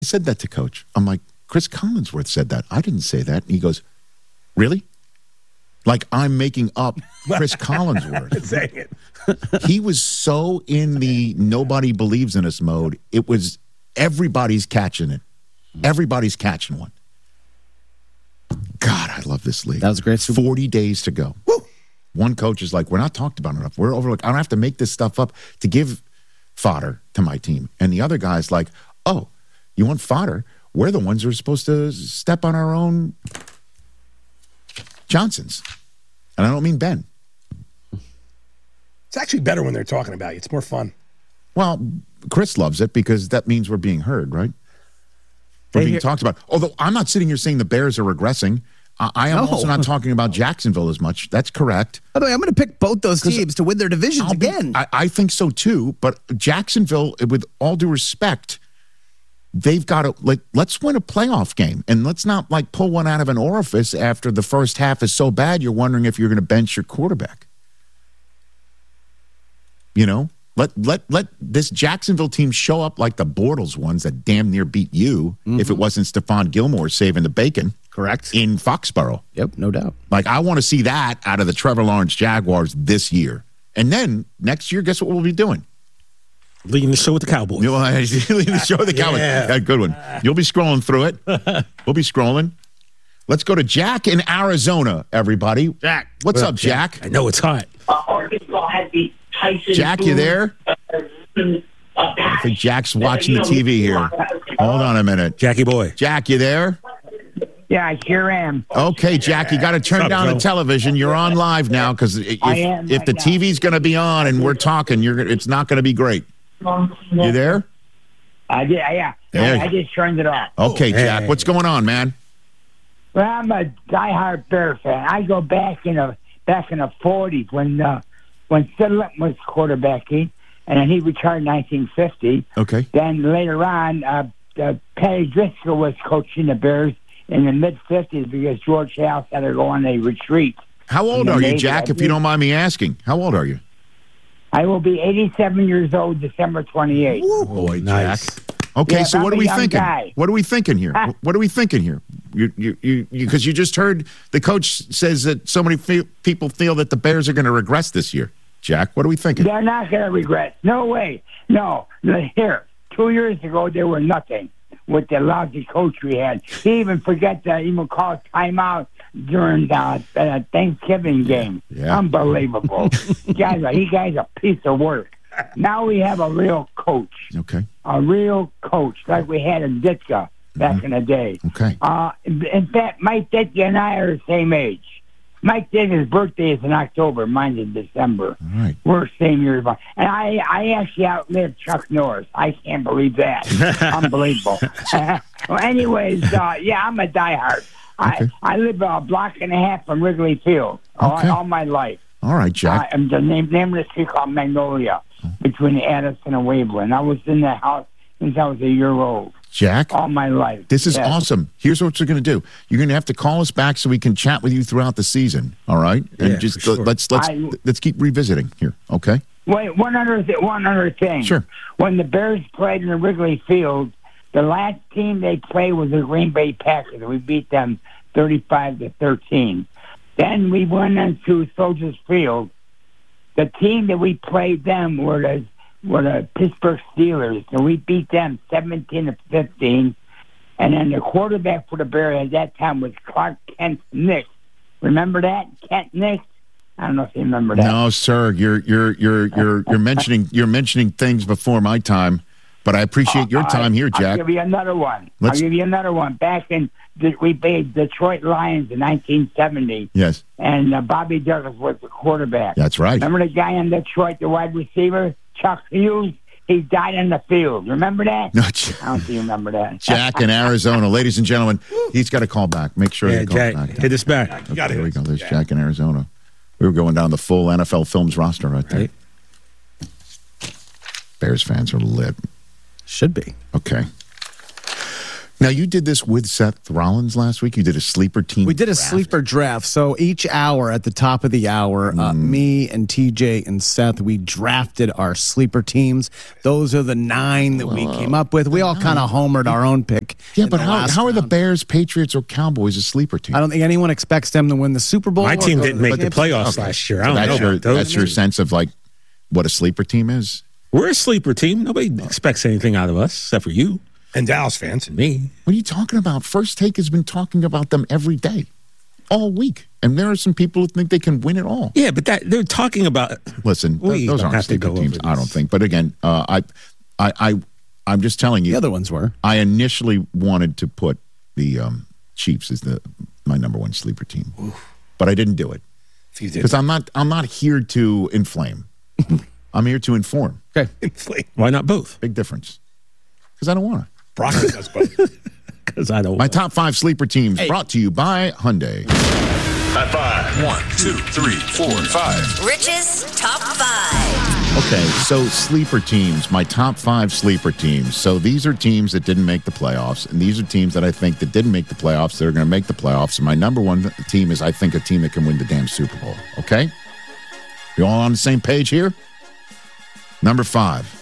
I said that to Coach. I'm like, Chris Collinsworth said that. I didn't say that. And he goes, really? Like I'm making up Chris Collinsworth. Saying it. He was so in the nobody believes in us mode. It was everybody's catching it. Everybody's catching one. God, I love this league. That was a great 40 days to go. Woo! One coach is like, we're not talked about enough. We're overlooked. I don't have to make this stuff up to give fodder to my team. And the other guy's like, oh, you want fodder? We're the ones who are supposed to step on our own Johnsons. And I don't mean Ben. It's actually better when they're talking about you. It's more fun. Well, Chris loves it because that means we're being heard, right? We're being talked about. Although I'm not sitting here saying the Bears are regressing. I am also not talking about Jacksonville as much. That's correct. By the way, I'm going to pick both those teams to win their divisions again. I think so too. But Jacksonville, with all due respect, they've got to, like, let's win a playoff game. And let's not, like, pull one out of an orifice after the first half is so bad you're wondering if you're going to bench your quarterback. You know? Let this Jacksonville team show up like the Bortles ones that damn near beat you if it wasn't Stephon Gilmore saving the bacon. Correct. In Foxborough. Yep, no doubt. Like, I want to see that out of the Trevor Lawrence Jaguars this year. And then next year, guess what we'll be doing? Leading the show with the Cowboys. Leading the show with the Cowboys. Yeah, good one. You'll be scrolling through it. We'll be scrolling. Let's go to Jack in Arizona, everybody. Jack. What's up, Jack? I know it's hot. Arkansas had the Tyson. Jack, you there? I think Jack's watching the TV here. Hold on a minute. Jackie boy. Jack, you there? Yeah, I sure am. Okay, Jack, you got to turn down the television. You're on live now because if the TV's going to be on and we're talking, it's not going to be great. You there? Yeah. I just turned it off. Okay, Jack, what's going on, man? Well, I'm a diehard Bear fan. I go back in the 40s when Sid Litton was quarterbacking, and then he retired in 1950. Okay. Then later on, Patty Driscoll was coaching the Bears in the mid-50s because George House had to go on a retreat. How old are you, Jack, if you don't mind me asking? How old are you? I will be 87 years old December 28th. Oh, boy, nice. Jack. Okay, yeah, so what are we thinking? Guy. What are we thinking here? What are we thinking here? Because you just heard the coach says that so many people feel that the Bears are going to regress this year. Jack, what are we thinking? They're not going to regress. No way. No. Here, 2 years ago, they were nothing with the lousy coach we had. He even forgot to even call a timeout during the Thanksgiving game. Yeah. Unbelievable. He guy's a piece of work. Now we have a real coach. Okay. A real coach like we had in Ditka back in the day. Okay. In fact, Mike Ditka and I are the same age. Mike Ditka's birthday is in October. Mine's in December. All right. We're same year. And I actually outlived Chuck Norris. I can't believe that. Unbelievable. Well, anyways, yeah, I'm a diehard. Okay. I live a block and a half from Wrigley Field all my life. All right, Jack. And the name of the street called Magnolia between Addison and Waveland. I was in the house since I was a year old. Jack, all my life. This is awesome. Here's what you're going to do. You're going to have to call us back so we can chat with you throughout the season. All right, and just let's keep revisiting here. Okay. Wait, one other thing. Sure. When the Bears played in the Wrigley Field, the last team they played was the Green Bay Packers. We beat them 35-13. Then we went into Soldier Field. The team that we played them were the Pittsburgh Steelers, and we beat them 17-15. And then the quarterback for the Bears at that time was Clark Kent Nix. Remember that, Kent Nix? I don't know if you remember that. No, sir. You're mentioning things before my time, but I appreciate your time here, Jack. I'll give you another one. Back in we played Detroit Lions in 1970. Yes. And Bobby Douglas was the quarterback. That's right. Remember the guy in Detroit, the wide receiver, Chuck Hughes? He died in the field. Remember that? No, I don't think you remember that. Jack in Arizona. Ladies and gentlemen, he's got to call back. Make sure he calls Jack, back. hit us back. Okay, there we go. There's Jack in Arizona. We were going down the full NFL Films roster right there. Right. Bears fans are lit. Should be. Okay. Now, you did this with Seth Rollins last week. You did a sleeper team. We did a draft. sleeper draft. So each hour, at the top of the hour, me and TJ and Seth, we drafted our sleeper teams. Those are the 9 that we came up with. We all kind of homered our own pick. Yeah, in but the how last are the round. Bears, Patriots, or Cowboys a sleeper team? I don't think anyone expects them to win the Super Bowl. My or team go to didn't make the championship. playoffs last year. I don't that's know your about those. that's your sense of like what a sleeper team is. We're a sleeper team. Nobody expects anything out of us except for you And Dallas fans. and me. What are you talking about? First Take has been talking about them every day, all week, and there are some people who think they can win it all. Yeah, but they're talking about. Listen, We those don't aren't have to sleeper go teams. over I don't this. think. But again, I'm just telling you. The other ones were. I initially wanted to put the Chiefs as my number one sleeper team, but I didn't do it If you did. because I'm not here to inflame. I'm here to inform. Inflate. Why not both? Big difference. Because I don't want to. Brock does both. Because I don't. My top 5 sleeper teams brought to you by Hyundai. High five. 1, 2, 3, 4, 5. Rich's Top 5. Okay, so sleeper teams, my top 5 sleeper teams. So these are teams that didn't make the playoffs, and these are teams that I think that didn't make the playoffs that are going to make the playoffs. And my number one team is, I think, a team that can win the damn Super Bowl. Okay? You all on the same page here? Number 5.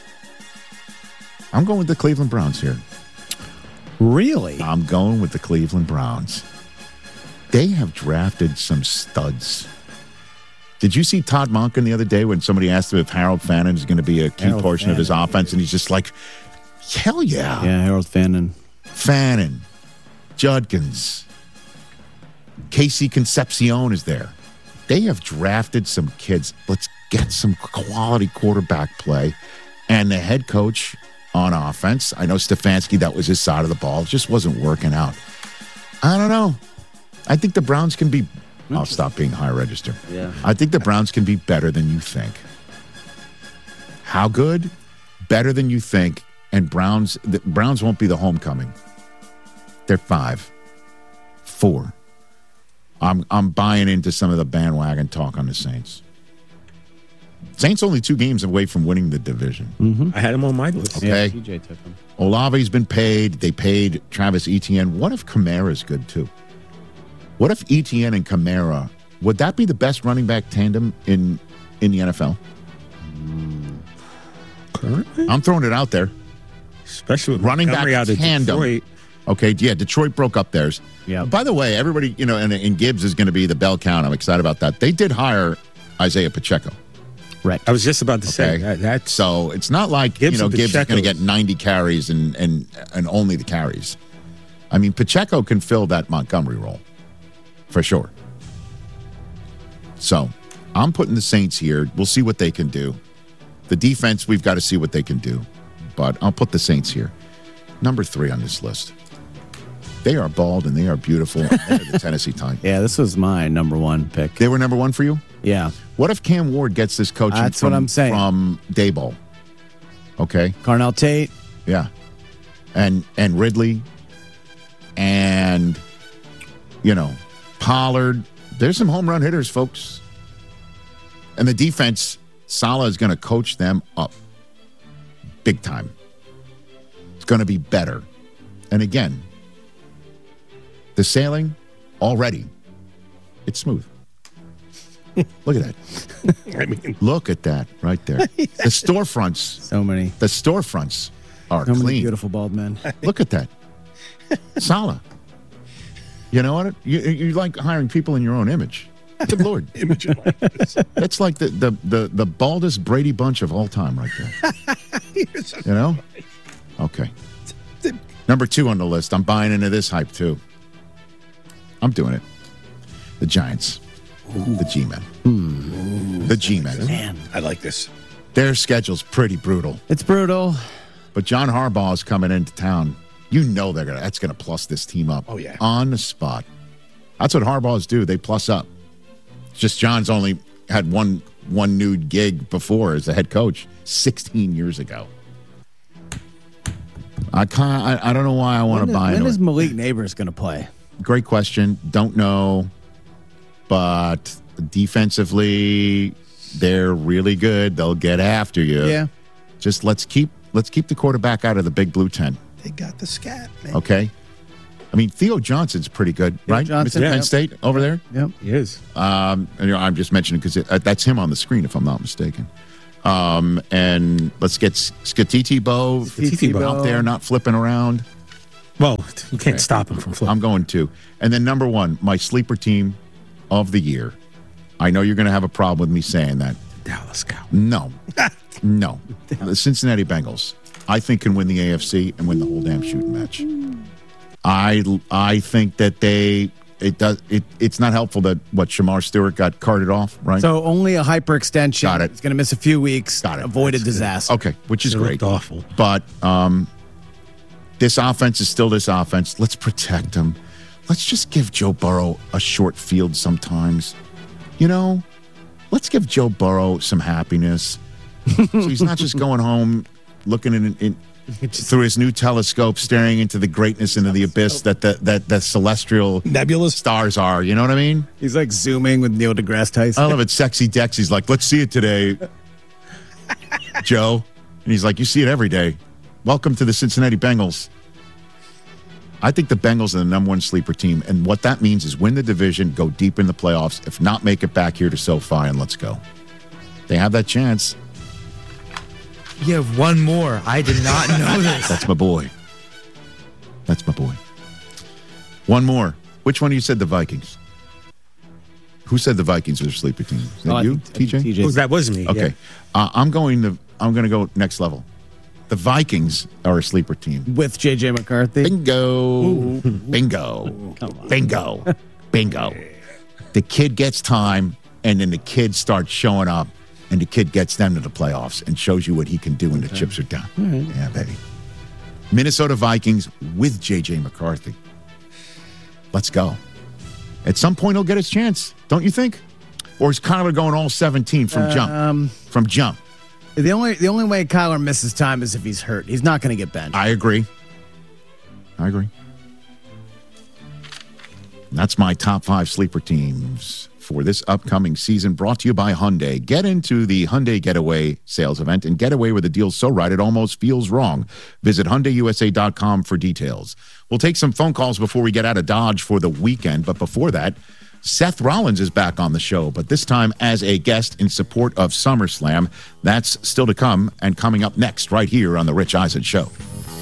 I'm going with the Cleveland Browns here. Really? I'm going with the Cleveland Browns. They have drafted some studs. Did you see Todd Monken the other day when somebody asked him if Harold Fannin is going to be a key Harold portion of his Fannin. offense? And he's just like, hell yeah. Yeah, Harold Fannin. Fannin, Judkins, Casey Concepcion is there. They have drafted some kids. Let's get some quality quarterback play. And the head coach on offense, I know Stefanski, that was his side of the ball. It just wasn't working out. I don't know. I think the Browns can be... I'll stop being high register. Yeah. I think the Browns can be better than you think. How good? Better than you think. And the Browns won't be the homecoming. They're 5. 4. I'm buying into some of the bandwagon talk on the Saints. Saints only 2 games away from winning the division. I had him on my list. Okay. Yeah, TJ took them. Olave's been paid. They paid Travis Etienne. What if Kamara's good too? What if Etienne and Kamara, would that be the best running back tandem in the NFL? Currently, I'm throwing it out there. especially with Running back Montgomery out of tandem. Detroit. Okay, yeah, Detroit broke up theirs. Yeah. By the way, everybody, and Gibbs is going to be the bell count. I'm excited about that. They did hire Isaiah Pacheco. Right. I was just about to say Okay. that's So it's not like Gibbs and Gibbs is going to Pacheco's- get 90 carries and only the carries. I mean, Pacheco can fill that Montgomery role for sure. So I'm putting the Saints here. We'll see what they can do. The defense, we've got to see what they can do. But I'll put the Saints here. Number 3 on this list. They are bald and they are beautiful. They're the Tennessee Titans. Yeah, this was my number 1 pick. They were number 1 for you? Yeah. What if Cam Ward gets this coaching That's from, what I'm saying. from Daboll? Okay. Carnell Tate. Yeah. And Ridley and Pollard. There's some home run hitters, folks. And the defense, Saleh is going to coach them up big time. It's going to be better. And again, the sailing already, it's smooth. Look at that. I mean, Look at that right there. The storefronts, So many. the storefronts are So many clean. beautiful bald men. Look at that. Saleh. You know what? You like hiring people in your own image. Good Lord. image in likeness. That's like the baldest Brady Bunch of all time right there. You know? Okay. Number 2 on the list. I'm buying into this hype too. I'm doing it. The Giants. The G-Men. The G-Men. Man, I like this. Their schedule's pretty brutal. it's brutal. But John Harbaugh is coming into town. You know that's gonna plus this team up. Oh, yeah. On the spot. That's what Harbaughs do. They plus up. It's just John's only had one new gig before as a head coach 16 years ago. I don't know why I want to buy When into is it. Malik Neighbors going to play? Great question. Don't know. But defensively, they're really good. They'll get after you. Yeah. Just let's keep the quarterback out of the big blue tent. They got the scat, man. Okay. I mean, Theo Johnson's pretty good, right? Johnson, Penn yep. State over there. Yep. He is. And, I'm just mentioning because that's him on the screen, if I'm not mistaken. And let's get Skititi-Bo out there, not flipping around. Well, you can't stop him from flipping. I'm going to. And then number one, my sleeper team of the year. I know you're going to have a problem with me saying that. Dallas Cowboys. No. The Cincinnati Bengals, I think, can win the AFC and win the whole damn shooting match. I think that it's not helpful that Shamar Stewart got carted off, right? So only a hyperextension. Got it. It's going to miss a few weeks. Got it. Avoid a disaster. Okay, which is It great. looked awful. But this offense is still this offense. Let's protect him. Let's just give Joe Burrow a short field sometimes. Let's give Joe Burrow some happiness. So he's not just going home looking in through his new telescope, staring into the greatness, into the abyss that the celestial Nebulous stars are. You know what I mean? He's like zooming with Neil deGrasse Tyson. I love it. Sexy Dex. He's like, let's see it today, Joe. And he's like, you see it every day. Welcome to the Cincinnati Bengals. I think the Bengals are the number one sleeper team. And what that means is win the division, go deep in the playoffs. If not, make it back here to SoFi and let's go. They have that chance. You have one more. I did not know this. That's my boy. One more. Which one of you said the Vikings? Who said the Vikings were their sleeper team? Is that you, TJ? Oh, that was me. Okay. Yeah. I'm going to go next level. The Vikings are a sleeper team. With J.J. McCarthy. Bingo. Bingo. The kid gets time, and then the kid starts showing up, and the kid gets them to the playoffs and shows you what he can do when the chips are down. Right. Yeah, baby. Minnesota Vikings with J.J. McCarthy. Let's go. At some point, he'll get his chance, don't you think? Or is Kyler going all 17 from jump? From jump. The only way Kyler misses time is if he's hurt. He's not going to get benched. I agree. That's my top 5 sleeper teams for this upcoming season, brought to you by Hyundai. Get into the Hyundai Getaway sales event and get away with a deal so right it almost feels wrong. Visit HyundaiUSA.com for details. We'll take some phone calls before we get out of Dodge for the weekend, but before that, Seth Rollins is back on the show, but this time as a guest in support of SummerSlam. That's still to come and coming up next right here on The Rich Eisen Show.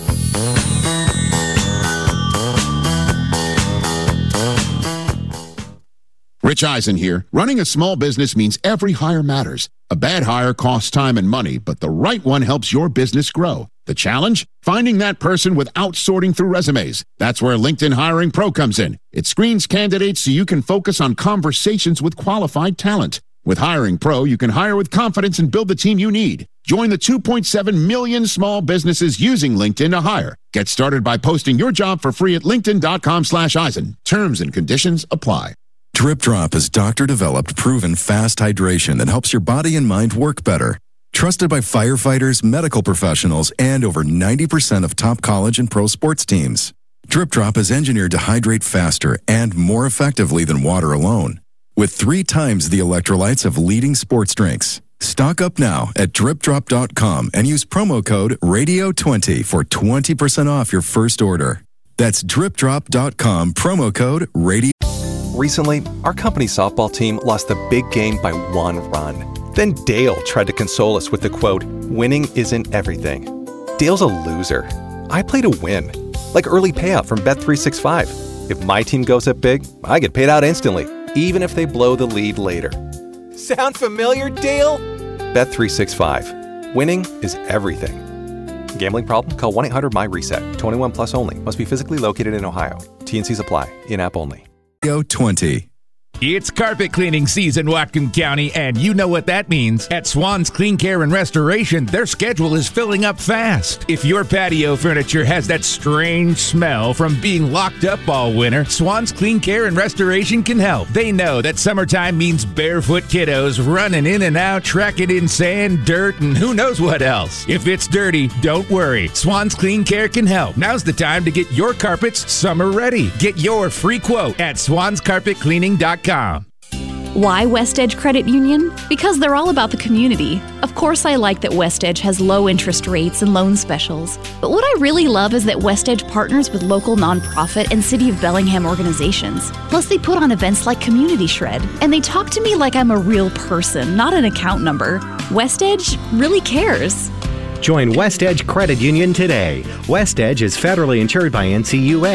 Rich Eisen here. Running a small business means every hire matters. A bad hire costs time and money, but the right one helps your business grow. The challenge? Finding that person without sorting through resumes. That's where LinkedIn Hiring Pro comes in. It screens candidates so you can focus on conversations with qualified talent. With Hiring Pro, you can hire with confidence and build the team you need. Join the 2.7 million small businesses using LinkedIn to hire. Get started by posting your job for free at linkedin.com/Eisen. Terms and conditions apply. Drip Drop is doctor-developed, proven fast hydration that helps your body and mind work better. Trusted by firefighters, medical professionals, and over 90% of top college and pro sports teams. Drip Drop is engineered to hydrate faster and more effectively than water alone, with 3 times the electrolytes of leading sports drinks. Stock up now at dripdrop.com and use promo code RADIO20 for 20% off your first order. That's dripdrop.com, promo code RADIO. Recently, our company softball team lost the big game by 1 run. Then Dale tried to console us with the quote, "Winning isn't everything." Dale's a loser. I play to win. Like early payout from Bet365. If my team goes up big, I get paid out instantly, even if they blow the lead later. Sound familiar, Dale? Bet365. Winning is everything. Gambling problem? Call 1-800-MY-RESET. 21 plus only. Must be physically located in Ohio. T&Cs apply. In-app only. 20. It's carpet cleaning season, Whatcom County, and you know what that means. At Swan's Clean Care and Restoration, their schedule is filling up fast. If your patio furniture has that strange smell from being locked up all winter, Swan's Clean Care and Restoration can help. They know that summertime means barefoot kiddos running in and out, tracking in sand, dirt, and who knows what else. If it's dirty, don't worry. Swan's Clean Care can help. Now's the time to get your carpets summer ready. Get your free quote at swanscarpetcleaning.com. Why West Edge Credit Union? Because they're all about the community. Of course, I like that West Edge has low interest rates and loan specials. But what I really love is that West Edge partners with local nonprofit and City of Bellingham organizations. Plus, they put on events like Community Shred. And they talk to me like I'm a real person, not an account number. West Edge really cares. Join West Edge Credit Union today. West Edge is federally insured by NCUA.